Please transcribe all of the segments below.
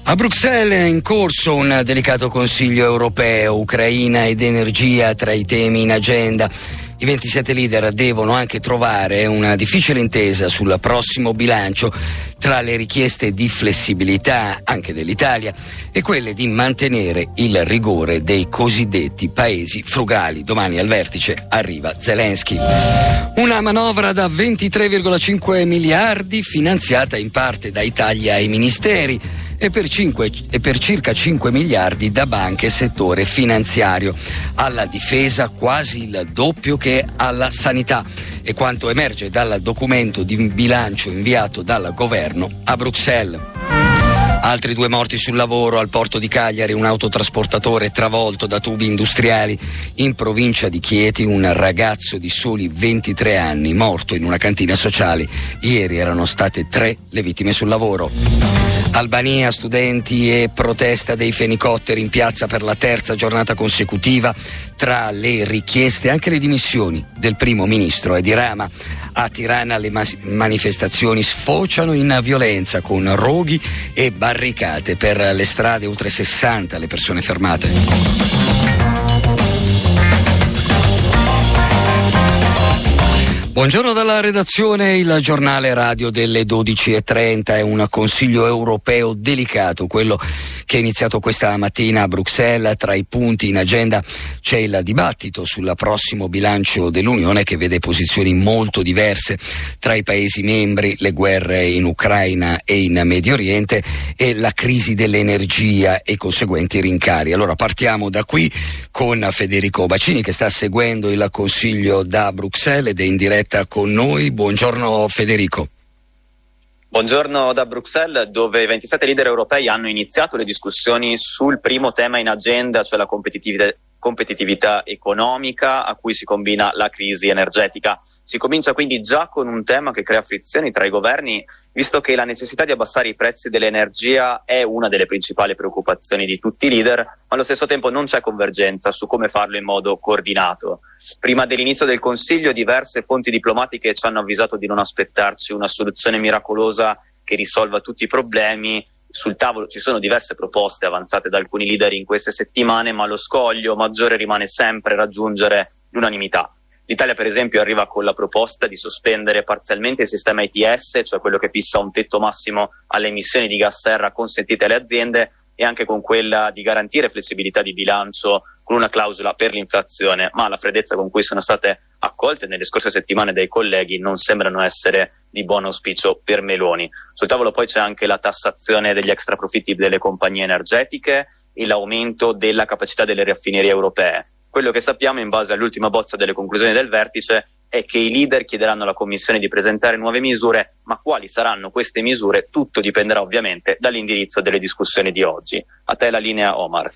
A Bruxelles è in corso un delicato Consiglio europeo, Ucraina ed energia tra i temi in agenda. I 27 leader devono anche trovare una difficile intesa sul prossimo bilancio tra le richieste di flessibilità anche dell'Italia e quelle di mantenere il rigore dei cosiddetti paesi frugali. Domani al vertice arriva Zelensky. Una manovra da 23,5 miliardi finanziata in parte da Italia ai ministeri e per circa 5 miliardi da banche e settore finanziario. Alla difesa quasi il doppio che alla sanità, e quanto emerge dal documento di bilancio inviato dal governo a Bruxelles. Altri 2 morti sul lavoro al porto di Cagliari, un autotrasportatore travolto da tubi industriali. In provincia di Chieti un ragazzo di soli 23 anni morto in una cantina sociale. Ieri erano state 3 le vittime sul lavoro. Albania, studenti e protesta dei fenicotteri in piazza per la 3ª giornata consecutiva. Tra le richieste anche le dimissioni del primo ministro Edi Rama. A Tirana le manifestazioni sfociano in violenza con roghi e barricate per le strade, oltre 60 le persone fermate. Buongiorno dalla redazione, il giornale radio delle 12:30. È un Consiglio europeo delicato, quello che è iniziato questa mattina a Bruxelles. Tra i punti in agenda c'è il dibattito sul prossimo bilancio dell'Unione, che vede posizioni molto diverse tra i Paesi membri, le guerre in Ucraina e in Medio Oriente e la crisi dell'energia e conseguenti rincari. Allora partiamo da qui con Federico Bacini, che sta seguendo il Consiglio da Bruxelles ed è in diretta con noi. Buongiorno Federico. Buongiorno da Bruxelles, dove i 27 leader europei hanno iniziato le discussioni sul primo tema in agenda, cioè la competitività economica, a cui si combina la crisi energetica. Si comincia quindi già con un tema che crea frizioni tra i governi, visto che la necessità di abbassare i prezzi dell'energia è una delle principali preoccupazioni di tutti i leader, ma allo stesso tempo non c'è convergenza su come farlo in modo coordinato. Prima dell'inizio del Consiglio diverse fonti diplomatiche ci hanno avvisato di non aspettarci una soluzione miracolosa che risolva tutti i problemi. Sul tavolo ci sono diverse proposte avanzate da alcuni leader in queste settimane, ma lo scoglio maggiore rimane sempre raggiungere l'unanimità. L'Italia, per esempio, arriva con la proposta di sospendere parzialmente il sistema ETS, cioè quello che fissa un tetto massimo alle emissioni di gas serra consentite alle aziende, e anche con quella di garantire flessibilità di bilancio con una clausola per l'inflazione, ma la freddezza con cui sono state accolte nelle scorse settimane dai colleghi non sembrano essere di buon auspicio per Meloni. Sul tavolo poi c'è anche la tassazione degli extra profitti delle compagnie energetiche e l'aumento della capacità delle raffinerie europee. Quello che sappiamo in base all'ultima bozza delle conclusioni del vertice è che i leader chiederanno alla Commissione di presentare nuove misure, ma quali saranno queste misure? Tutto dipenderà ovviamente dall'indirizzo delle discussioni di oggi. A te la linea, Omar.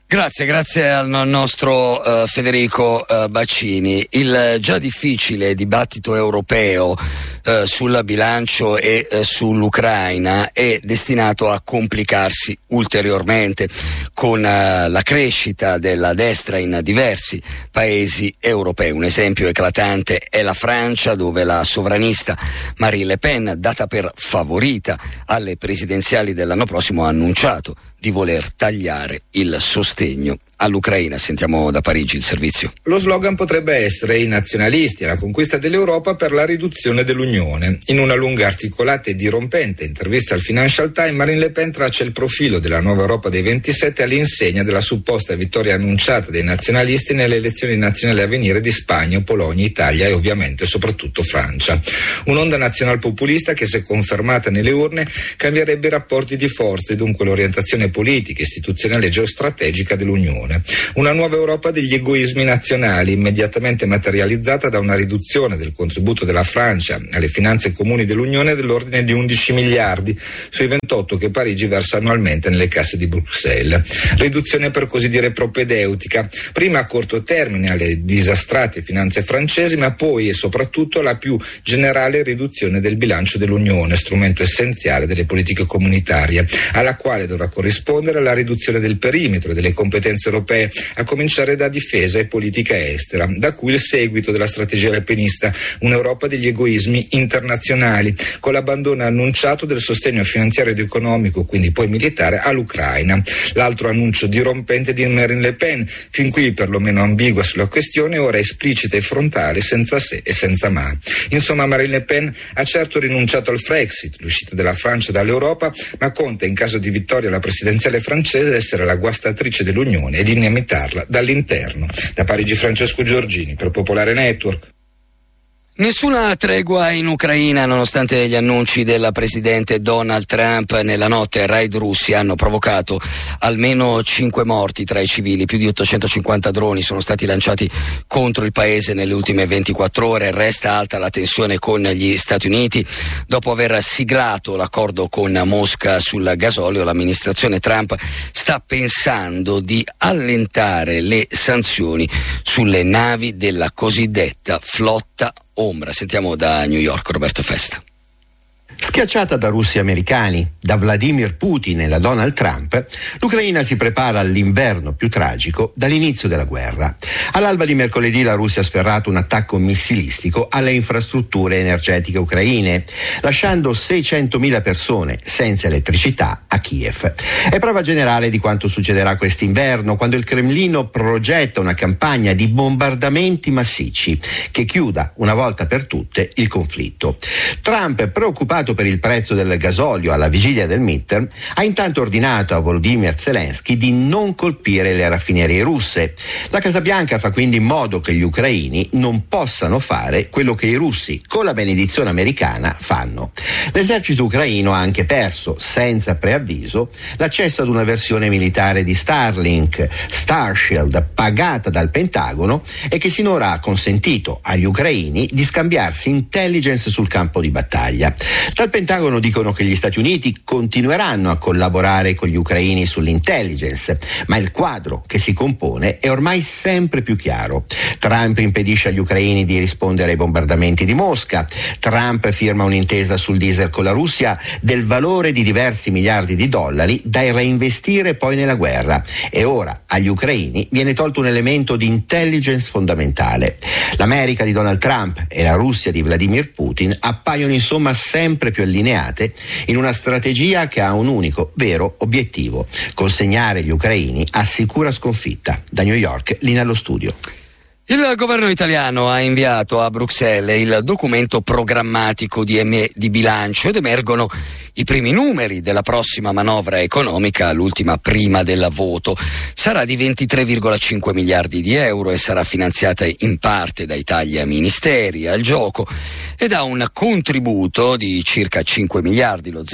Grazie al nostro Federico Bacini. Il già difficile dibattito europeo sul bilancio e sull'Ucraina è destinato a complicarsi ulteriormente con la crescita della destra in diversi paesi europei. Un esempio eclatante è la Francia, dove la sovranista Marine Le Pen, data per favorita alle presidenziali dell'anno prossimo, ha annunciato di voler tagliare il sostegno all'Ucraina. Sentiamo da Parigi il servizio. Lo slogan potrebbe essere: i nazionalisti alla conquista dell'Europa per la riduzione dell'Unione. In una lunga, articolata e dirompente intervista al Financial Times, Marine Le Pen traccia il profilo della nuova Europa dei 27 all'insegna della supposta vittoria annunciata dei nazionalisti nelle elezioni nazionali a venire di Spagna, Polonia, Italia e ovviamente soprattutto Francia. Un'onda nazionalpopulista che, se confermata nelle urne, cambierebbe i rapporti di forza e dunque l'orientazione politica, istituzionale e geostrategica dell'Unione. Una nuova Europa degli egoismi nazionali, immediatamente materializzata da una riduzione del contributo della Francia alle finanze comuni dell'Unione dell'ordine di 11 miliardi sui 28 che Parigi versa annualmente nelle casse di Bruxelles. Riduzione per così dire propedeutica, prima a corto termine alle disastrate finanze francesi, ma poi e soprattutto alla più generale riduzione del bilancio dell'Unione, strumento essenziale delle politiche comunitarie, alla quale dovrà corrispondere la riduzione del perimetro e delle competenze europee, a cominciare da difesa e politica estera, da cui il seguito della strategia lepenista, un'Europa degli egoismi internazionali, con l'abbandono annunciato del sostegno finanziario ed economico, quindi poi militare, all'Ucraina. L'altro annuncio dirompente di Marine Le Pen, fin qui perlomeno ambigua sulla questione, ora esplicita e frontale, senza se e senza ma. Insomma, Marine Le Pen ha certo rinunciato al Frexit, l'uscita della Francia dall'Europa, ma conta, in caso di vittoria alla presidenziale francese, essere la guastatrice dell'Unione e dinamitarla dall'interno. Da Parigi, Francesco Giorgini per Popolare Network. Nessuna tregua in Ucraina, nonostante gli annunci del presidente Donald Trump. Nella notte raid russi hanno provocato almeno 5 morti tra i civili, più di 850 droni sono stati lanciati contro il paese nelle ultime 24 ore. Resta alta la tensione con gli Stati Uniti. Dopo aver siglato l'accordo con Mosca sul gasolio, l'amministrazione Trump sta pensando di allentare le sanzioni sulle navi della cosiddetta flotta ombra. Sentiamo da New York Roberto Festa. Schiacciata da russi e americani, da Vladimir Putin e da Donald Trump, l'Ucraina si prepara all'inverno più tragico dall'inizio della guerra. All'alba di mercoledì la Russia ha sferrato un attacco missilistico alle infrastrutture energetiche ucraine, lasciando 600.000 persone senza elettricità a Kiev. È prova generale di quanto succederà quest'inverno, quando il Cremlino progetta una campagna di bombardamenti massicci che chiuda una volta per tutte il conflitto. Trump, preoccupato per il prezzo del gasolio alla vigilia del midterm, ha intanto ordinato a Volodymyr Zelensky di non colpire le raffinerie russe. La Casa Bianca fa quindi in modo che gli ucraini non possano fare quello che i russi, con la benedizione americana, fanno. L'esercito ucraino ha anche perso, senza preavviso, l'accesso ad una versione militare di Starlink, Starshield, pagata dal Pentagono e che sinora ha consentito agli ucraini di scambiarsi intelligence sul campo di battaglia. Dal Pentagono dicono che gli Stati Uniti continueranno a collaborare con gli ucraini sull'intelligence, ma il quadro che si compone è ormai sempre più chiaro. Trump impedisce agli ucraini di rispondere ai bombardamenti di Mosca. Trump firma un'intesa sul diesel con la Russia del valore di diversi miliardi di dollari da reinvestire poi nella guerra. E ora agli ucraini viene tolto un elemento di intelligence fondamentale. L'America di Donald Trump e la Russia di Vladimir Putin appaiono insomma sempre più allineate in una strategia che ha un unico vero obiettivo: consegnare gli ucraini a sicura sconfitta. Da New York, linea allo studio. Il governo italiano ha inviato a Bruxelles il documento programmatico di bilancio ed emergono i primi numeri della prossima manovra economica, l'ultima prima del voto. Sarà di 23,5 miliardi di euro e sarà finanziata in parte dai tagli ai ministeri, al gioco, e da un contributo di circa 5 miliardi, lo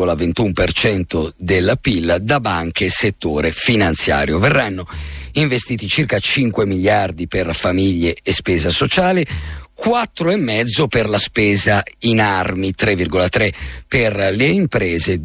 0,21% del PIL, da banche e settore finanziario. Verranno investiti circa 5 miliardi per famiglie e spesa sociale, 4,5 per la spesa in armi, 3,3 per le imprese,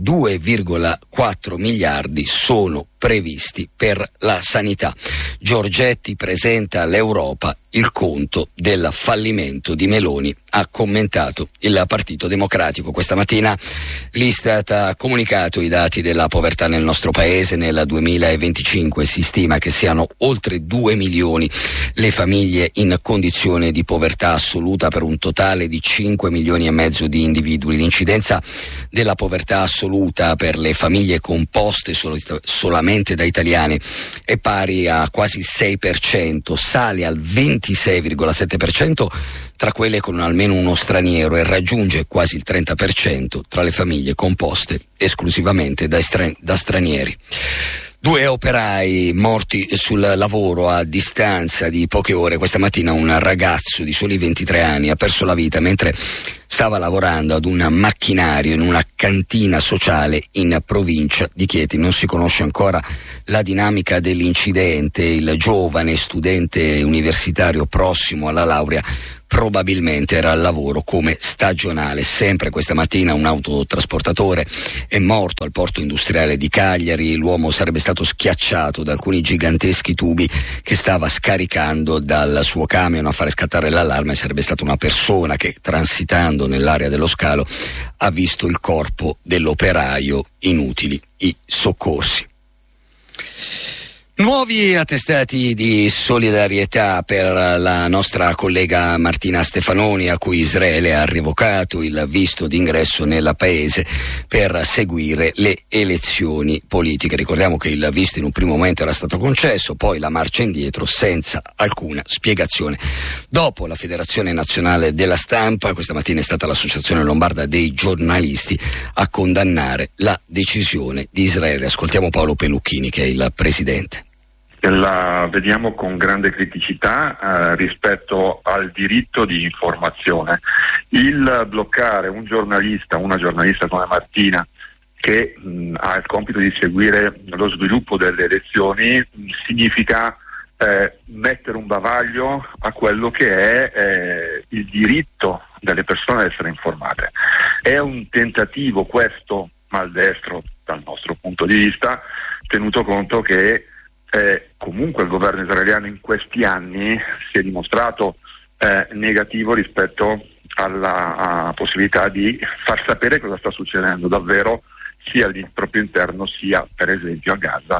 2,4 miliardi sono previsti per la sanità. Giorgetti presenta all'Europa il conto del fallimento di Meloni, ha commentato il Partito Democratico. Questa mattina l'Istat ha comunicato i dati della povertà nel nostro paese. Nel 2025 si stima che siano oltre 2 milioni le famiglie in condizione di povertà assoluta, per un totale di 5 milioni e mezzo di individui. L'incidenza della povertà assoluta per le famiglie composte solamente da italiani è pari a quasi il 6%, sale al 26,7% tra quelle con almeno uno straniero e raggiunge quasi il 30% tra le famiglie composte esclusivamente da stranieri. 2 operai morti sul lavoro a distanza di poche ore. Questa mattina un ragazzo di soli 23 anni ha perso la vita mentre stava lavorando ad un macchinario in una cantina sociale in provincia di Chieti. Non si conosce ancora la dinamica dell'incidente. Il giovane studente universitario prossimo alla laurea probabilmente era al lavoro come stagionale. Sempre questa mattina un autotrasportatore è morto al porto industriale di Cagliari. L'uomo sarebbe stato schiacciato da alcuni giganteschi tubi che stava scaricando dal suo camion a fare scattare l'allarme. Sarebbe stata una persona che, transitando nell'area dello scalo, ha visto il corpo dell'operaio. Inutili i soccorsi. Nuovi attestati di solidarietà per la nostra collega Martina Stefanoni, a cui Israele ha revocato il visto d'ingresso nel paese per seguire le elezioni politiche. Ricordiamo che il visto in un primo momento era stato concesso, poi la marcia indietro senza alcuna spiegazione. Dopo la Federazione Nazionale della Stampa, questa mattina è stata l'Associazione Lombarda dei Giornalisti a condannare la decisione di Israele. Ascoltiamo Paolo Pellucchini, che è il presidente. La vediamo con grande criticità rispetto al diritto di informazione. Il bloccare un giornalista, una giornalista come Martina, che ha il compito di seguire lo sviluppo delle elezioni, significa mettere un bavaglio a quello che è il diritto delle persone ad essere informate. È un tentativo questo maldestro dal nostro punto di vista, tenuto conto che comunque il governo israeliano in questi anni si è dimostrato negativo rispetto alla possibilità di far sapere cosa sta succedendo davvero sia al proprio interno sia per esempio a Gaza,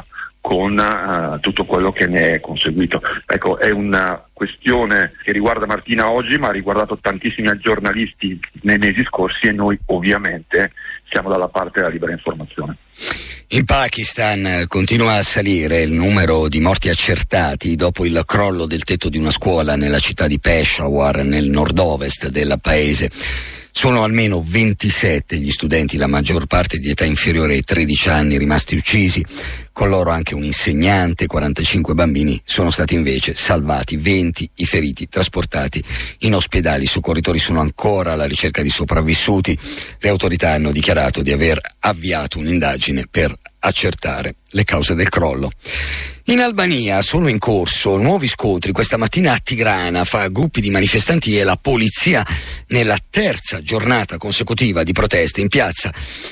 con tutto quello che ne è conseguito. Ecco, è una questione che riguarda Martina oggi, ma ha riguardato tantissimi giornalisti nei mesi scorsi, e noi ovviamente siamo dalla parte della libera informazione. In Pakistan continua a salire il numero di morti accertati dopo il crollo del tetto di una scuola nella città di Peshawar, nel nord-ovest del paese. Sono almeno 27 gli studenti, la maggior parte di età inferiore ai 13 anni, rimasti uccisi, con loro anche un insegnante. 45 bambini sono stati invece salvati, 20 i feriti trasportati in ospedali. I soccorritori sono ancora alla ricerca di sopravvissuti. Le autorità hanno dichiarato di aver avviato un'indagine per accertare le cause del crollo. In Albania sono in corso nuovi scontri questa mattina a Tirana fra gruppi di manifestanti e la polizia, nella terza giornata consecutiva di proteste in piazza.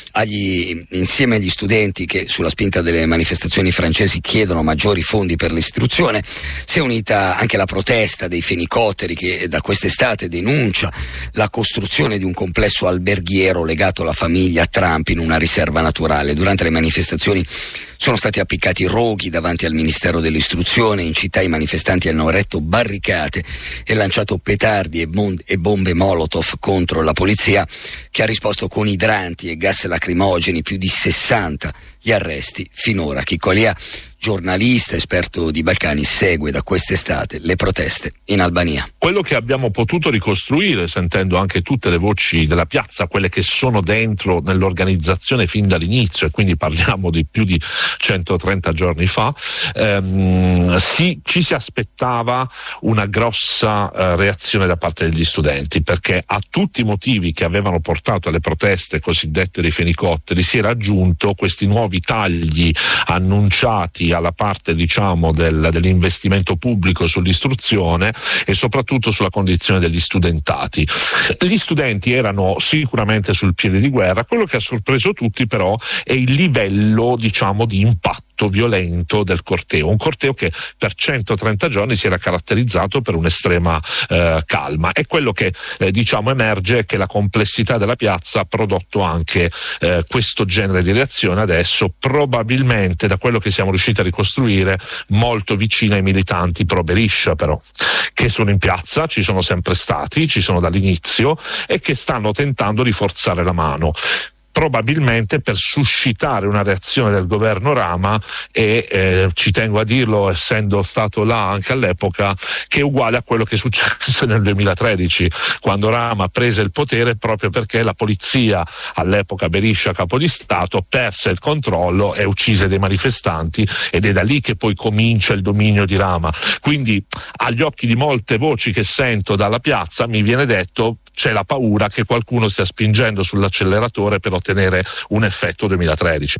Insieme agli studenti che sulla spinta delle manifestazioni francesi chiedono maggiori fondi per l'istruzione, si è unita anche la protesta dei fenicotteri, che da quest'estate denuncia la costruzione di un complesso alberghiero legato alla famiglia Trump in una riserva naturale. Durante le manifestazioni sono stati appiccati roghi davanti al Ministero dell'Istruzione. In città i manifestanti hanno eretto barricate e lanciato petardi e bombe Molotov contro la polizia, che ha risposto con idranti e gas lacrimogeni. Più di 60 gli arresti finora. Chicco Alia, giornalista esperto di Balcani, segue da quest'estate le proteste in Albania. Quello che abbiamo potuto ricostruire, sentendo anche tutte le voci della piazza, quelle che sono dentro nell'organizzazione fin dall'inizio, e quindi parliamo di più di 130 giorni fa, ci si aspettava una grossa reazione da parte degli studenti, perché a tutti i motivi che avevano portato alle proteste cosiddette dei fenicotteri si era aggiunto questi nuovi tagli annunciati alla parte, diciamo, dell'investimento pubblico sull'istruzione e soprattutto sulla condizione degli studentati. Gli studenti erano sicuramente sul piede di guerra. Quello che ha sorpreso tutti però è il livello, diciamo, di impatto violento del corteo, un corteo che per 130 giorni si era caratterizzato per un'estrema calma, e quello che diciamo emerge è che la complessità della piazza ha prodotto anche questo genere di reazione, adesso probabilmente, da quello che siamo riusciti a ricostruire, molto vicina ai militanti pro Berisha, però, che sono in piazza, ci sono sempre stati, ci sono dall'inizio, e che stanno tentando di forzare la mano, probabilmente per suscitare una reazione del governo Rama, e ci tengo a dirlo, essendo stato là anche all'epoca, che è uguale a quello che successe nel 2013, quando Rama prese il potere, proprio perché la polizia, all'epoca Berisha capo di Stato, perse il controllo e uccise dei manifestanti, ed è da lì che poi comincia il dominio di Rama. Quindi, agli occhi di molte voci che sento dalla piazza, mi viene detto c'è la paura che qualcuno stia spingendo sull'acceleratore per ottenere un effetto 2013.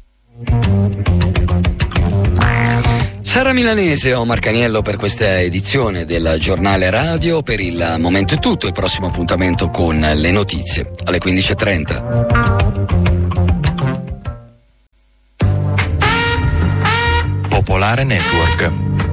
Sara Milanese e Omar Caniello per questa edizione del Giornale Radio. Per il momento è tutto. Il prossimo appuntamento con le notizie alle 15:30. Popolare Network.